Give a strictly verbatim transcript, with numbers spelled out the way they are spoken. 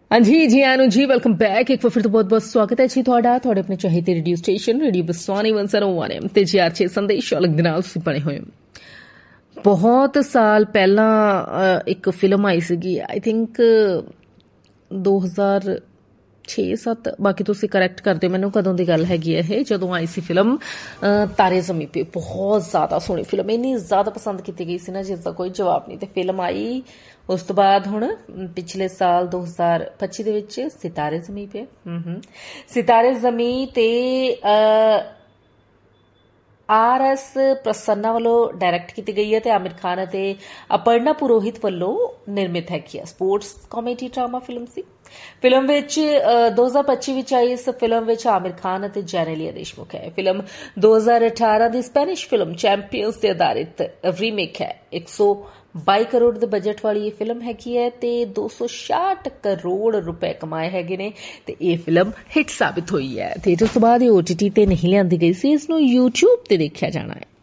हाँ जी जी आनू जी welcome back एक बार फिर तो बहुत बहुत स्वागत है जी थोड़ा थोड़े अपने चाहते radio station radio Baswani one zero one M ते जी आर छे संदेश अलग ਦੇ ਨਾਲ ਤੁਸੀਂ ਬਣੇ ਹੋਏ ਬਹੁਤ ਸਾਲ ਪਹਿਲਾਂ ਇੱਕ ਫਿਲਮ ਆਈ ਸੀਗੀ ਆਈ ਥਿੰਕ ਦੋ ਹਜ਼ਾਰ ਛੇ ਸੱਤ ਬਾਕੀ ਤੁਸੀਂ ਕਰੈਕਟ ਕਰ ਦਿਓ ਮੈਨੂੰ ਕਦੋਂ ਦੀ ਗੱਲ ਹੈਗੀ ਇਹ ਜਦੋਂ ਆਈ ਸੀ ਫਿਲਮ ਤਾਰੇ ਜ਼ਮੀਨ ਪੇ ਬਹੁਤ ਜ਼ਿਆਦਾ ਸੋਹਣੀ ਫਿਲਮ ਇੰਨੀ ਜ਼ਿਆਦਾ ਪਸੰਦ ਕੀਤੀ ਗਈ ਸੀ ਨਾ ਜਿਸ ਦਾ ਕੋਈ ਜਵਾਬ ਨਹੀਂ ਤੇ ਫਿਲਮ ਆਈ ਉਸ ਤੋਂ ਬਾਅਦ ਹੁਣ ਪਿਛਲੇ ਸਾਲ ਦੋ ਹਜ਼ਾਰ ਪੱਚੀ ਦੇ ਵਿੱਚ ਸਿਤਾਰੇ ਜ਼ਮੀਨ ਪੇ ਸਿਤਾਰੇ ਜ਼ਮੀਨ ਤੇ ਆਰ ਐਸ ਪ੍ਰਸੰਨਾ ਵੱਲੋਂ ਡਾਇਰੈਕਟ ਕੀਤੀ ਗਈ ਹੈ ਤੇ ਆਮਿਰ ਖਾਨ ਅਤੇ ਅਪਰਨਾ ਪੁਰੋਹਿਤ ਵੱਲੋਂ ਨਿਰਮਿਤ ਹੈਗੀ ਹੈ ਸਪੋਰਟਸ ਕਾਮੇਡੀ ਡਰਾਮਾ ਫਿਲਮ ਸੀ ਫਿਲਮ ਵਿੱਚ ਦੋ ਹਜ਼ਾਰ ਪੱਚੀ ਵਿੱਚ ਆਈ ਇਸ ਫਿਲਮ ਵਿੱਚ ਆਮਿਰ ਖਾਨ ਅਤੇ ਜੈਨੇਲੀਆ ਦੇਸ਼ਮੁਖ ਹੈ ਫਿਲਮ ਦੋ ਹਜ਼ਾਰ ਅਠਾਰਾਂ ਦੀ ਸਪੈਨਿਸ਼ ਫਿਲਮ ਚੈਂਪੀਅਨਸ ਤੇ ਆਧਾਰਿਤ ਰੀਮੇਕ ਹੈ ਇੱਕ ਸੌ ਬਾਈ ਕਰੋੜ ਦੇ ਬਜਟ ਵਾਲੀ ਇਹ ਫਿਲਮ ਹੈਗੀ ਹੈ ਤੇ ਦੋ ਸੌ ਛਿਆਹਠ ਕਰੋੜ ਰੁਪਏ ਕਮਾਏ ਹੈਗੇ ਨੇ ਤੇ ਇਹ ਫਿਲਮ ਹਿੱਟ ਸਾਬਿਤ ਹੋਈ ਹੈ ਥੀਏਟਰ ਤੋਂ ਬਾਅਦ ਇਹ ਓ ਟੀ ਟੀ ਤੇ ਨਹੀਂ ਲਿਆਂਦੀ ਗਈ ਸੀ ਇਸ ਨੂੰ ਯੂਟਿਊਬ ਤੇ ਦੇਖਿਆ ਜਾਣਾ ਹੈ